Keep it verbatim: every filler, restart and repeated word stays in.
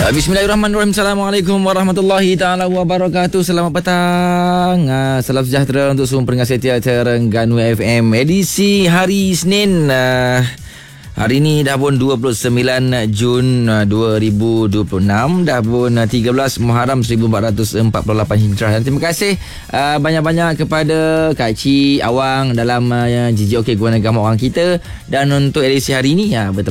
Bismillahirrahmanirrahim. Assalamualaikum warahmatullahi taala wabarakatuh. Selamat petang. Uh, salam sejahtera untuk semua pendengar setia Terengganu F M. Edisi hari Isnin. Uh, Hari ini dah pun dua puluh sembilan Jun dua ribu dua puluh enam, dah pun tiga belas Muharram seribu empat ratus empat puluh lapan Hijrah. Dan terima kasih uh, banyak-banyak kepada Kak Cik Awang dalam uh, J J O K Kewangan Gambar Orang Kita. Dan untuk edisi hari ini, ya, betul